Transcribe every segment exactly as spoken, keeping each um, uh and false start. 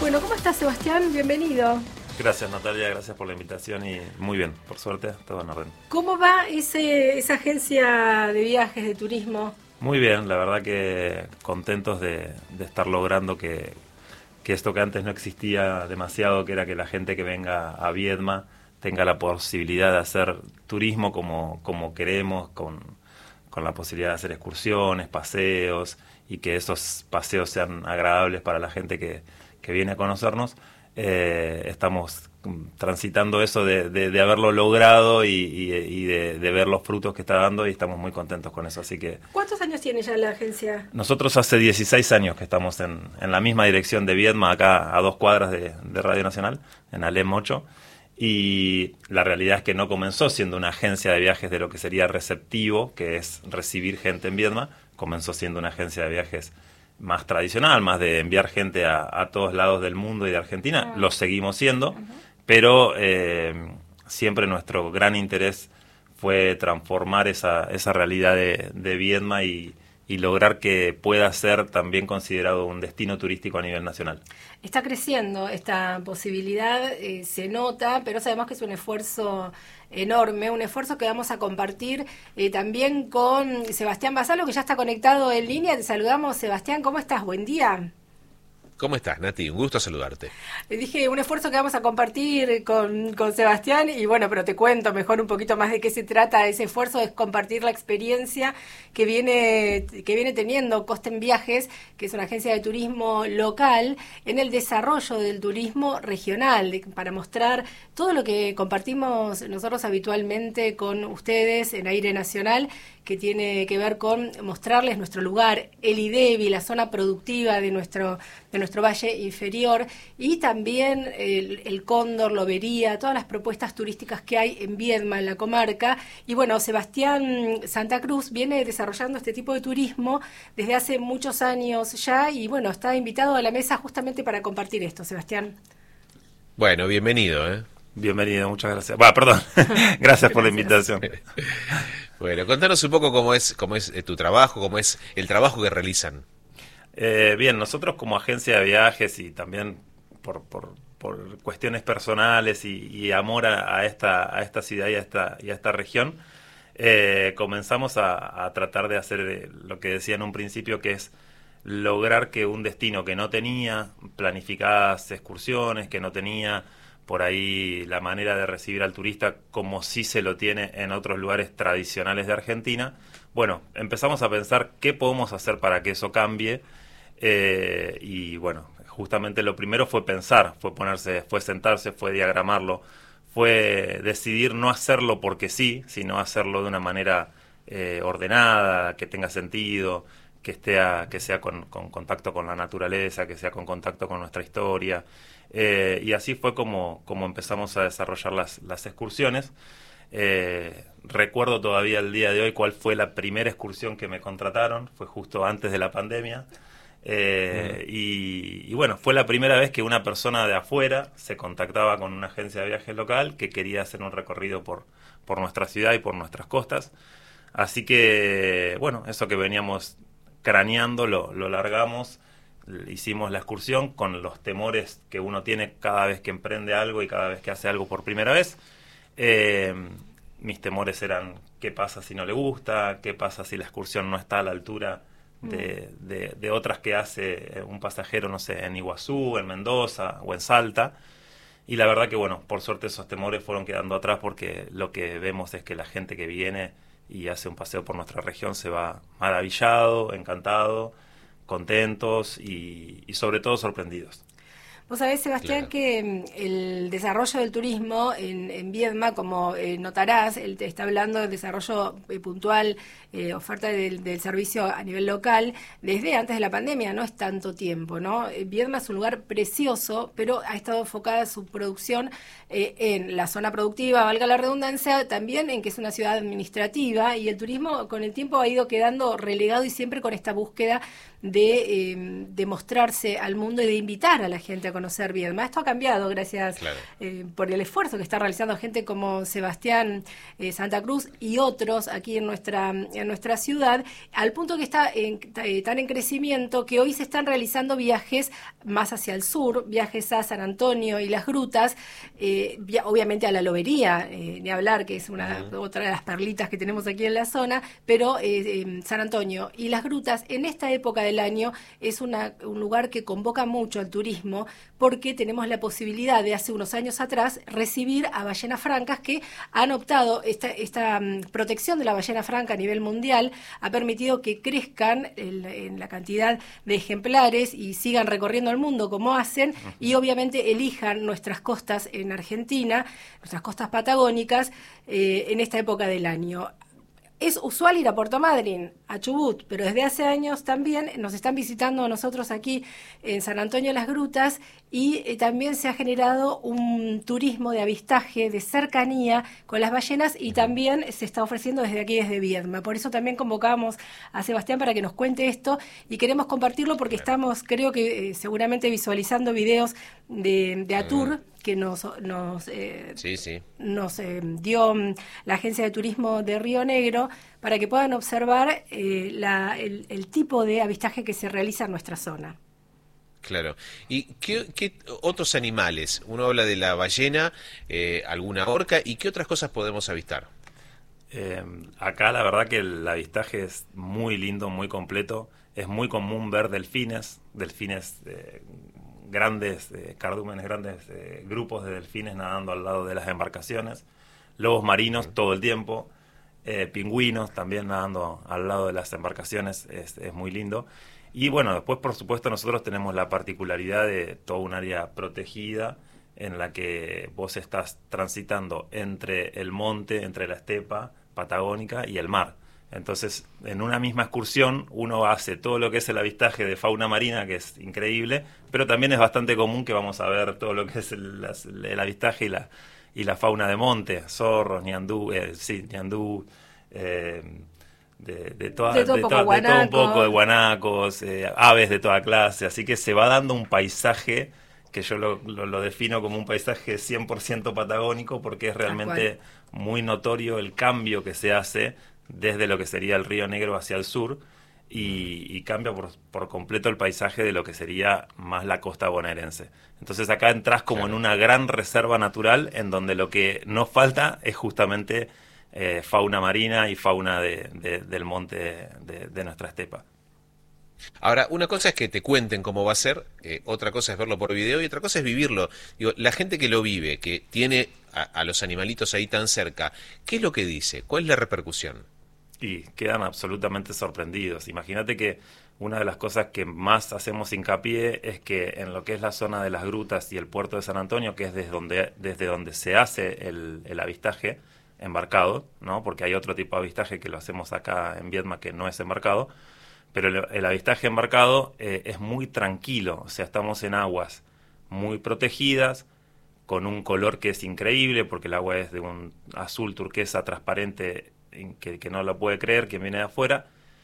Bueno, ¿cómo estás, Sebastián? Bienvenido. Gracias, Natalia, gracias por la invitación y muy bien, por suerte, todo en orden. ¿Cómo va ese, esa agencia de viajes, de turismo? Muy bien, la verdad que contentos de, de estar logrando que, que esto que antes no existía demasiado, que era que la gente que venga a Viedma tenga la posibilidad de hacer turismo como, como queremos, con, con la posibilidad de hacer excursiones, paseos, y que esos paseos sean agradables para la gente que, que viene a conocernos. Eh, estamos transitando eso de, de, de haberlo logrado y, y, y de, de ver los frutos que está dando, y estamos muy contentos con eso. Así que ¿cuántos años tiene ya la agencia? Nosotros hace dieciséis años que estamos en, en la misma dirección de Viedma, acá a dos cuadras de, de Radio Nacional, en Alem ocho, y la realidad es que no comenzó siendo una agencia de viajes de lo que sería receptivo, que es recibir gente en Viedma. Comenzó siendo una agencia de viajes más tradicional, más de enviar gente a, a todos lados del mundo y de Argentina. Lo seguimos siendo, uh-huh. pero eh, siempre nuestro gran interés fue transformar esa, esa realidad de, de Viedma y, y lograr que pueda ser también considerado un destino turístico a nivel nacional. Está creciendo esta posibilidad, eh, se nota, pero sabemos que es un esfuerzo enorme, un esfuerzo que vamos a compartir eh, también con Sebastián Basalo, que ya está conectado en línea. Te saludamos, Sebastián, ¿cómo estás? Buen día. ¿Cómo estás, Nati? Un gusto saludarte. Le dije, un esfuerzo que vamos a compartir con, con Sebastián, y bueno, pero te cuento mejor un poquito más de qué se trata. Ese esfuerzo es compartir la experiencia que viene que viene teniendo Costen Viajes, que es una agencia de turismo local, en el desarrollo del turismo regional, de, para mostrar todo lo que compartimos nosotros habitualmente con ustedes en Aire Nacional, que tiene que ver con mostrarles nuestro lugar, el IDEVI, la zona productiva de nuestro de nuestro valle inferior, y también el, el Cóndor, Lobería, todas las propuestas turísticas que hay en Viedma, en la comarca. Y bueno, Sebastián Santa Cruz viene desarrollando este tipo de turismo desde hace muchos años ya, y bueno, está invitado a la mesa justamente para compartir esto, Sebastián. Bueno, bienvenido, ¿eh? Bienvenido, muchas gracias. Bueno, perdón, gracias, gracias por la invitación. Bueno, contanos un poco cómo es, cómo es tu trabajo, cómo es el trabajo que realizan. Eh, bien, nosotros como agencia de viajes y también por, por, por cuestiones personales y, y amor a, a, esta, a esta ciudad y a esta, y a esta región, eh, comenzamos a, a tratar de hacer lo que decía en un principio, que es lograr que un destino que no tenía planificadas excursiones, que no tenía por ahí la manera de recibir al turista como sí se lo tiene en otros lugares tradicionales de Argentina, bueno, empezamos a pensar qué podemos hacer para que eso cambie. Eh, y bueno, justamente lo primero fue pensar, fue ponerse, fue sentarse, fue diagramarlo, fue decidir no hacerlo porque sí, sino hacerlo de una manera eh, ordenada, que tenga sentido, que esté a, que sea con, con contacto con la naturaleza, que sea con contacto con nuestra historia. Eh, y así fue como, como empezamos a desarrollar las, las excursiones. Eh, recuerdo todavía el día de hoy cuál fue la primera excursión que me contrataron, fue justo antes de la pandemia. Eh, mm. y, y bueno, fue la primera vez que una persona de afuera se contactaba con una agencia de viajes local que quería hacer un recorrido por, por nuestra ciudad y por nuestras costas. Así que, bueno, eso que veníamos craneando lo, lo largamos, hicimos la excursión con los temores que uno tiene cada vez que emprende algo y cada vez que hace algo por primera vez. Eh, mis temores eran qué pasa si no le gusta, qué pasa si la excursión no está a la altura de, de, de otras que hace un pasajero, no sé, en Iguazú, en Mendoza o en Salta. Y la verdad que, bueno, por suerte esos temores fueron quedando atrás, porque lo que vemos es que la gente que viene y hace un paseo por nuestra región se va maravillado, encantado, contentos y, y sobre todo sorprendidos. Vos sabés, Sebastián, Claro. que el desarrollo del turismo en, en Viedma, como eh, notarás, él te está hablando del desarrollo eh, puntual, eh, oferta del, del servicio a nivel local, desde antes de la pandemia, no es tanto tiempo, ¿no? Eh, Viedma es un lugar precioso, pero ha estado enfocada su producción eh, en la zona productiva, valga la redundancia, también en que es una ciudad administrativa, y el turismo con el tiempo ha ido quedando relegado, y siempre con esta búsqueda de, eh, de mostrarse al mundo y de invitar a la gente a conocer Viedma. Esto ha cambiado gracias Claro. eh, por el esfuerzo que está realizando gente como Sebastián eh, Santa Cruz y otros aquí en nuestra, en nuestra ciudad, al punto que está en, eh, tan en crecimiento que hoy se están realizando viajes más hacia el sur, viajes a San Antonio y las grutas, eh, via- obviamente a la Lobería, eh, ni hablar, que es una Ujú. otra de las perlitas que tenemos aquí en la zona, pero eh, eh, San Antonio y las grutas en esta época del año es una, un lugar que convoca mucho al turismo porque tenemos la posibilidad de hace unos años atrás recibir a ballenas francas que han optado, esta, esta um, protección de la ballena franca a nivel mundial ha permitido que crezcan en, en la cantidad de ejemplares y sigan recorriendo el mundo como hacen y obviamente elijan nuestras costas en Argentina, nuestras costas patagónicas eh, en esta época del año. Es usual ir a Puerto Madryn, a Chubut, pero desde hace años también nos están visitando a nosotros aquí en San Antonio de las Grutas y eh, también se ha generado un turismo de avistaje, de cercanía con las ballenas y también se está ofreciendo desde aquí, desde Viedma. Por eso también convocamos a Sebastián para que nos cuente esto y queremos compartirlo porque estamos, creo que eh, seguramente visualizando videos de, de Atur, que nos, nos, eh, Sí, sí. nos eh, dio mm, la Agencia de Turismo de Río Negro para que puedan observar eh, la, el, el tipo de avistaje que se realiza en nuestra zona. Claro. ¿Y qué, qué otros animales? Uno habla de la ballena, eh, alguna orca, ¿y qué otras cosas podemos avistar? Eh, acá la verdad que el avistaje es muy lindo, muy completo. Es muy común ver delfines, delfines eh, grandes, eh, cardúmenes, grandes eh, grupos de delfines nadando al lado de las embarcaciones, lobos marinos todo el tiempo, eh, pingüinos también nadando al lado de las embarcaciones, es, es muy lindo. Y bueno, después por supuesto nosotros tenemos la particularidad de toda un área protegida en la que vos estás transitando entre el monte, entre la estepa patagónica y el mar. Entonces, en una misma excursión, uno hace todo lo que es el avistaje de fauna marina, que es increíble, pero también es bastante común que vamos a ver todo lo que es el, las- el avistaje y la, y la fauna de monte, zorros, ñandú, eh, sí, ñandú, eh, de, de, toda- De todo de un poco, toda- de todo un guanaco. poco de guanacos, eh, aves de toda clase, así que se va dando un paisaje que yo lo, lo, lo defino como un paisaje cien por ciento patagónico porque es realmente muy notorio el cambio que se hace desde lo que sería el Río Negro hacia el sur y, y cambia por, por completo el paisaje de lo que sería más la costa bonaerense. Entonces acá entras como Claro. en una gran reserva natural en donde lo que no falta es justamente eh, fauna marina y fauna de, de, del monte de, de nuestra estepa. Ahora, una cosa es que te cuenten cómo va a ser, eh, otra cosa es verlo por video y otra cosa es vivirlo. Digo, la gente que lo vive, que tiene a, a los animalitos ahí tan cerca, ¿qué es lo que dice? ¿Cuál es la repercusión? Y quedan absolutamente sorprendidos. Imagínate que una de las cosas que más hacemos hincapié es que en lo que es la zona de las grutas y el puerto de San Antonio, que es desde donde, desde donde se hace el, el avistaje embarcado, ¿no? Porque hay otro tipo de avistaje que lo hacemos acá en Viedma que no es embarcado, pero el, el avistaje embarcado eh, es muy tranquilo, o sea, estamos en aguas muy protegidas, con un color que es increíble, porque el agua es de un azul turquesa transparente que, que no lo puede creer, que viene de afuera,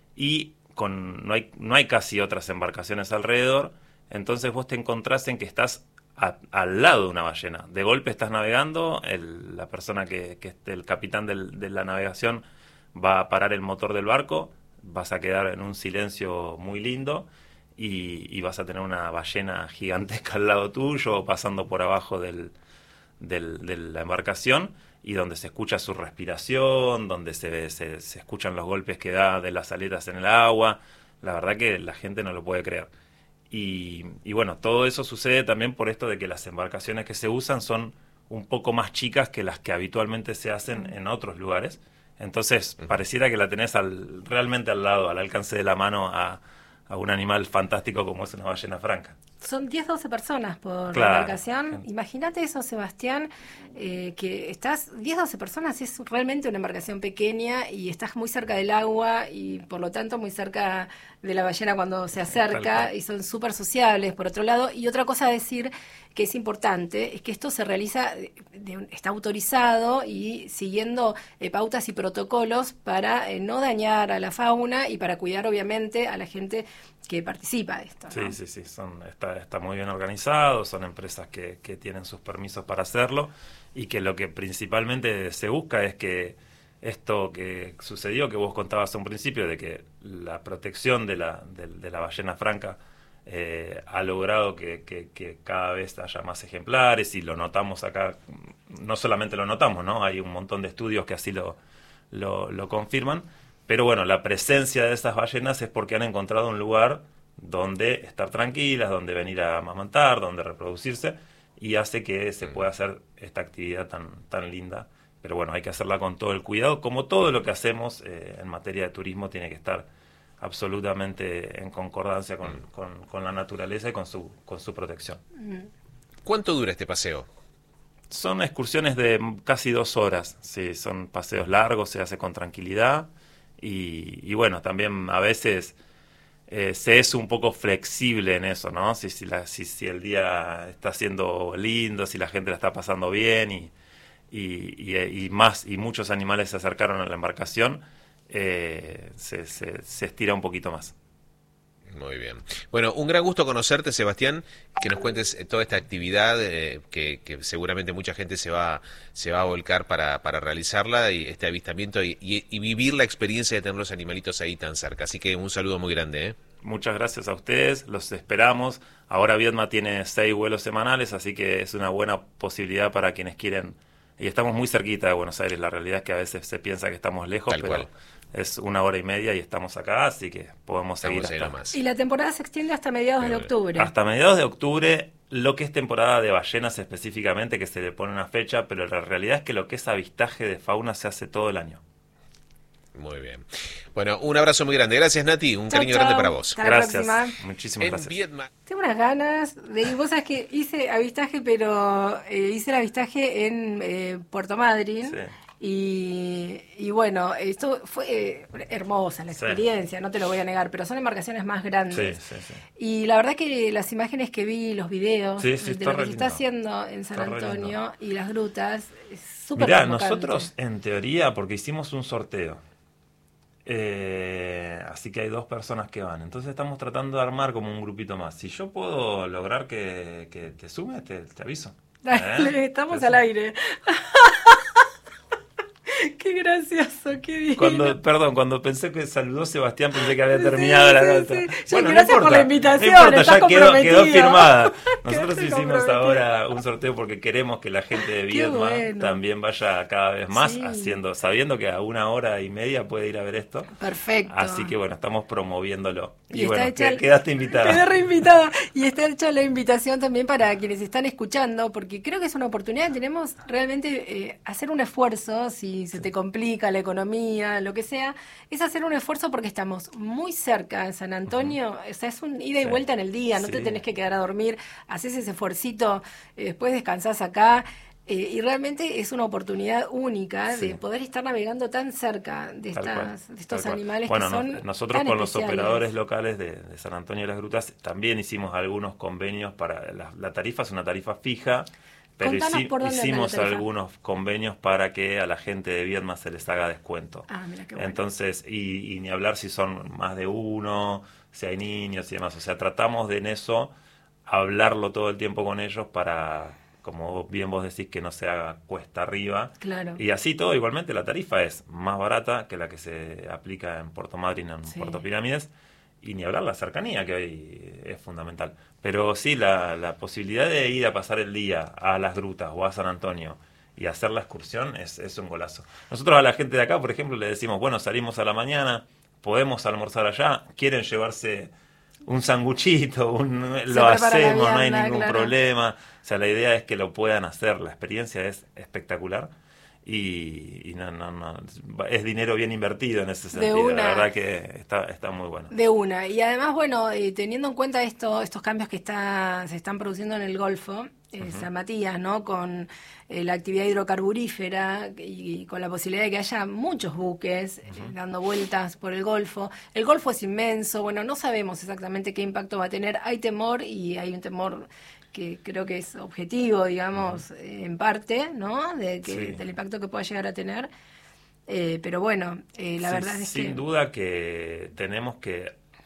y con no hay, no hay casi otras embarcaciones alrededor, entonces vos te encontrás en que estás a, al lado de una ballena. De golpe estás navegando, el, la persona que, que es el capitán del, de la navegación va a parar el motor del barco, vas a quedar en un silencio muy lindo, y, y vas a tener una ballena gigantesca al lado tuyo, pasando por abajo del, del, de la embarcación, y donde se escucha su respiración, donde se, se, se escuchan los golpes que da de las aletas en el agua. La verdad que la gente no lo puede creer. Y, y bueno, todo eso sucede también por esto de que las embarcaciones que se usan son un poco más chicas que las que habitualmente se hacen en otros lugares. Entonces, pareciera que la tenés al, realmente al lado, al alcance de la mano a, a un animal fantástico como es una ballena franca. Son diez, doce personas por Claro. la embarcación. Imagínate eso, Sebastián, eh, que estás, diez, doce personas, es realmente una embarcación pequeña y estás muy cerca del agua y por lo tanto muy cerca de la ballena cuando se Tal acerca cual. y son súper sociables, por otro lado. Y otra cosa a decir que es importante es que esto se realiza, de- de- está autorizado y siguiendo eh, pautas y protocolos para eh, no dañar a la fauna y para cuidar obviamente a la gente que participa de esto, ¿no? Sí, sí, sí, son, está, está muy bien organizado, son empresas que, que tienen sus permisos para hacerlo y que lo que principalmente se busca es que esto que sucedió, que vos contabas a un principio, de que la protección de la, de, de la ballena franca eh, ha logrado que, que, que cada vez haya más ejemplares, y lo notamos acá, no solamente lo notamos, ¿no? Hay un montón de estudios que así lo, lo, lo confirman. Pero bueno, la presencia de esas ballenas es porque han encontrado un lugar donde estar tranquilas, donde venir a amamantar, donde reproducirse, y hace que se pueda hacer esta actividad tan, tan linda. Pero bueno, hay que hacerla con todo el cuidado, como todo lo que hacemos eh, en materia de turismo tiene que estar absolutamente en concordancia con, con, con la naturaleza y con su, con su protección. ¿Cuánto dura este paseo? Son excursiones de casi dos horas, sí, son paseos largos, se hace con tranquilidad. Y, y bueno, también a veces eh, se es un poco flexible en eso, ¿no? Si, si, la, si, si el día está siendo lindo, si la gente la está pasando bien y, y, y, y más y muchos animales se acercaron a la embarcación, eh, se, se, se estira un poquito más. Muy bien. Bueno, un gran gusto conocerte, Sebastián, que nos cuentes toda esta actividad eh, que, que seguramente mucha gente se va se va a volcar para, para realizarla, y este avistamiento y, y, y vivir la experiencia de tener los animalitos ahí tan cerca. Así que un saludo muy grande, ¿eh? Muchas gracias a ustedes, los esperamos. Ahora Viedma tiene seis vuelos semanales, así que es una buena posibilidad para quienes quieren. Y estamos muy cerquita de Buenos Aires, la realidad es que a veces se piensa que estamos lejos, Tal pero cual. Es una hora y media y estamos acá, así que podemos seguir Estamos ahí hasta, nomás. Y la temporada se extiende hasta mediados de Pero- octubre. hasta mediados de octubre, lo que es temporada de ballenas específicamente, que se le pone una fecha, pero la realidad es que lo que es avistaje de fauna se hace todo el año. Muy bien. Bueno, un abrazo muy grande. Gracias, Nati. Un Chau, cariño chau. grande para vos. Hasta la Gracias, próxima. muchísimas En gracias. Viedma. Tengo unas ganas de ir. Vos sabés que hice avistaje, pero eh, hice el avistaje en eh, Puerto Madryn. Sí. Y, y bueno, esto fue eh, hermosa la Sí. experiencia, no te lo voy a negar, pero son embarcaciones más grandes. Sí, sí, sí. Y la verdad que las imágenes que vi, los videos Sí, sí, de está lo que re se está lindo. haciendo en San Está re Antonio y las grutas, es súper Mirá, convocante. nosotros en teoría, porque hicimos un sorteo, eh, así que hay dos personas que van, entonces estamos tratando de armar como un grupito más. Si yo puedo lograr que, que te sume, te, te aviso. Dale, ¿Eh? estamos Te al sumo. aire. Qué gracioso, qué divino. Cuando, perdón, cuando pensé que saludó Sebastián, pensé que había terminado Sí, la sí, nota. sí. Yo, Bueno, no gracias por importa, la invitación, no importa, estás ya quedó, quedó comprometido. firmada. Nosotros Quedaste hicimos comprometido. ahora un sorteo porque queremos que la gente de Qué Viedma bueno. también vaya cada vez más Sí. haciendo, sabiendo que a una hora y media puede ir a ver esto. Perfecto. Así que bueno, estamos promoviéndolo. Y, Y está bueno, hecha que- el- quedaste invitada. Quedé reinvitada. Y está hecha la invitación también para quienes están escuchando, porque creo que es una oportunidad. Tenemos realmente eh, hacer un esfuerzo, si se te complica la economía, lo que sea, es hacer un esfuerzo porque estamos muy cerca de San Antonio. O sea, es un ida y Sí. vuelta en el día, no Sí. te tenés que quedar a dormir, haces ese esfuercito, eh, después descansás acá. Eh, y realmente es una oportunidad única Sí. de poder estar navegando tan cerca de, Tal cual, estas, de estos tal cual. animales Bueno, que son no- nosotros tan con los especiales. operadores locales de, de San Antonio de las Grutas también hicimos algunos convenios para la, la tarifa es una tarifa fija, pero Contanos hici- por dónde anda la hicimos tarifa. algunos convenios para que a la gente de Viedma se les haga descuento. Ah, mira qué bueno. Entonces, y, y ni hablar si son más de uno, si hay niños y demás. O sea, tratamos de en eso hablarlo todo el tiempo con ellos para, como bien vos decís, que no se haga cuesta arriba. Claro. Y así todo, igualmente la tarifa es más barata que la que se aplica en Puerto Madryn, en Sí. Puerto Pirámides, y ni hablar la cercanía, que hoy es fundamental. Pero sí, la, la posibilidad de ir a pasar el día a las grutas o a San Antonio y hacer la excursión es, es un golazo. Nosotros a la gente de acá, por ejemplo, le decimos, bueno, salimos a la mañana, podemos almorzar allá, quieren llevarse un sanguchito, un, lo prepara la hacemos, no hay vianda, ningún claro. problema. O sea, la idea es que lo puedan hacer, la experiencia es espectacular y, y no, no, no, es dinero bien invertido en ese De sentido. una. La verdad que está, está muy bueno. De una. Y además, bueno, eh, teniendo en cuenta esto, estos cambios que está, se están produciendo en el Golfo, eh, San Matías, ¿no? Con eh, la actividad hidrocarburífera y, y con la posibilidad de que haya muchos buques eh, dando vueltas por el Golfo. El Golfo es inmenso, bueno, no sabemos exactamente qué impacto va a tener. Hay temor y hay un temor que creo que es objetivo, digamos, eh, en parte, ¿no? De que, Sí. del impacto que pueda llegar a tener. Eh, pero bueno, eh, la Sí, verdad es sin que... duda que tenemos que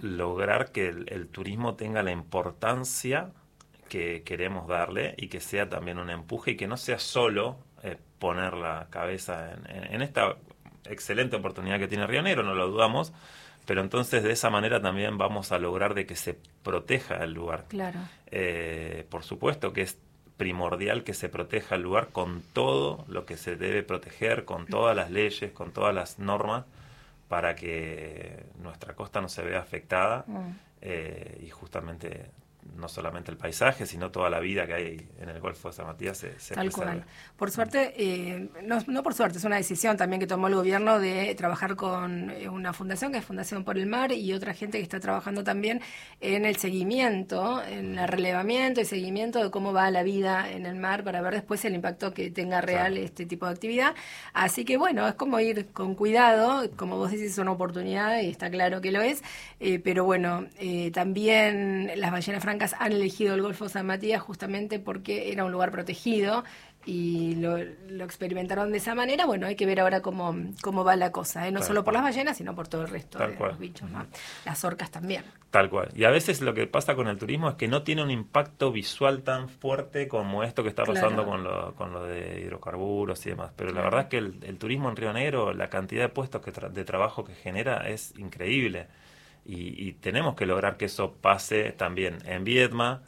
lograr que el, el turismo tenga la importancia que queremos darle y que sea también un empuje y que no sea solo eh, poner la cabeza en, en, en esta excelente oportunidad que tiene Río Negro, no lo dudamos, pero entonces de esa manera también vamos a lograr de que se proteja el lugar. Claro. Eh, por supuesto que es primordial que se proteja el lugar con todo lo que se debe proteger, con todas las leyes, con todas las normas, para que nuestra costa no se vea afectada mm. eh, y justamente no solamente el paisaje, sino toda la vida que hay en el Golfo de San Matías se, se Tal preserve. cual. Por suerte, eh, no, no por suerte, es una decisión también que tomó el gobierno de trabajar con una fundación, que es Fundación por el Mar, y otra gente que está trabajando también en el seguimiento, en el relevamiento y seguimiento de cómo va la vida en el mar, para ver después el impacto que tenga real claro. este tipo de actividad. Así que bueno, es como ir con cuidado, como vos decís, es una oportunidad y está claro que lo es, eh, pero bueno, eh, también las ballenas francas han elegido el Golfo San Matías justamente porque era un lugar protegido y lo, lo experimentaron de esa manera. Bueno, hay que ver ahora cómo, cómo va la cosa, ¿eh? No Tal solo por cual. Las ballenas, sino por todo el resto Tal de cual. Los bichos, ¿no? Las orcas también. Tal cual. Y a veces lo que pasa con el turismo es que no tiene un impacto visual tan fuerte como esto que está pasando claro. con, lo, con lo de hidrocarburos y demás. Pero claro. la verdad es que el, el turismo en Río Negro, la cantidad de puestos que tra- de trabajo que genera es increíble. Y, y tenemos que lograr que eso pase también en Viedma,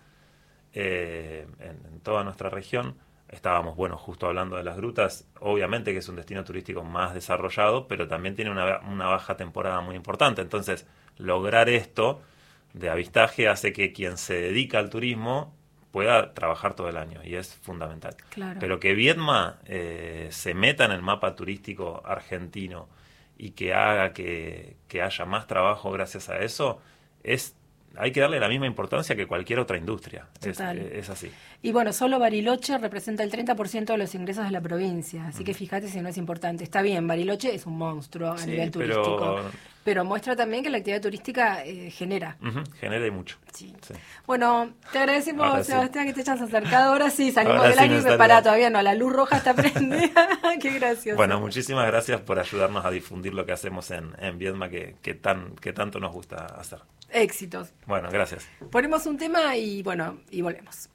eh, en, en toda nuestra región. Estábamos, bueno, justo hablando de las grutas, obviamente que es un destino turístico más desarrollado, pero también tiene una, una baja temporada muy importante. Entonces, lograr esto de avistaje hace que quien se dedica al turismo pueda trabajar todo el año, y es fundamental. Claro. Pero que Viedma eh, se meta en el mapa turístico argentino y que haga que, que haya más trabajo gracias a eso, es hay que darle la misma importancia que cualquier otra industria. Es, es así. Y bueno, solo Bariloche representa el treinta por ciento de los ingresos de la provincia, así mm. que fíjate si no es importante. Está bien, Bariloche es un monstruo a sí, nivel turístico, pero... pero muestra también que la actividad turística eh, genera. Uh-huh, genera y mucho. Sí. Sí. Bueno, te agradecemos, ahora Sebastián, sí. que te hayas acercado. Ahora sí, salimos ahora del sí año y me pará, todavía no, la luz roja está prendida. Qué gracioso. Bueno, muchísimas gracias por ayudarnos a difundir lo que hacemos en, en Viedma, que, que, tan, que tanto nos gusta hacer. Éxitos. Bueno, gracias. Ponemos un tema y bueno, y volvemos.